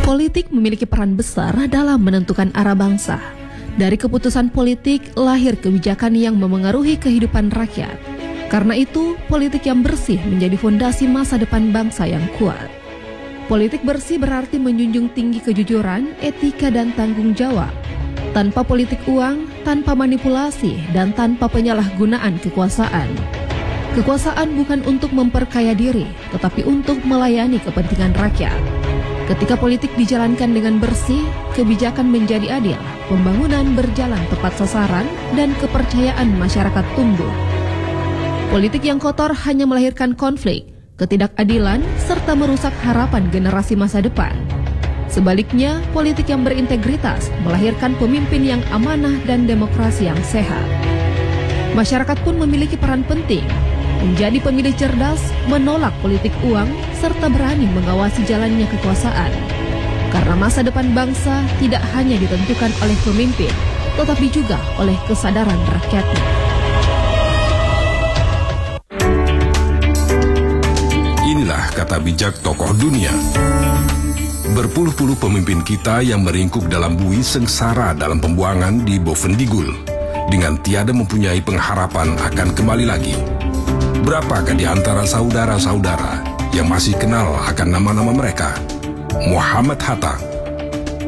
Politik memiliki peran besar dalam menentukan arah bangsa. Dari keputusan politik lahir kebijakan yang memengaruhi kehidupan rakyat. Karena itu, politik yang bersih menjadi fondasi masa depan bangsa yang kuat. Politik bersih berarti menjunjung tinggi kejujuran, etika, dan tanggung jawab. Tanpa politik uang, tanpa manipulasi, dan tanpa penyalahgunaan kekuasaan. Kekuasaan bukan untuk memperkaya diri, tetapi untuk melayani kepentingan rakyat. Ketika politik dijalankan dengan bersih, kebijakan menjadi adil, pembangunan berjalan tepat sasaran, dan kepercayaan masyarakat tumbuh. Politik yang kotor hanya melahirkan konflik, ketidakadilan, serta merusak harapan generasi masa depan. Sebaliknya, politik yang berintegritas melahirkan pemimpin yang amanah dan demokrasi yang sehat. Masyarakat pun memiliki peran penting, menjadi pemilih cerdas, menolak politik uang, serta berani mengawasi jalannya kekuasaan. Karena masa depan bangsa tidak hanya ditentukan oleh pemimpin, tetapi juga oleh kesadaran rakyatnya. Inilah kata bijak tokoh dunia. Berpuluh-puluh pemimpin kita yang meringkuk dalam bui sengsara dalam pembuangan di Bovendigul, dengan tiada mempunyai pengharapan akan kembali lagi. Berapakah di antara saudara-saudara yang masih kenal akan nama-nama mereka? Muhammad Hatta,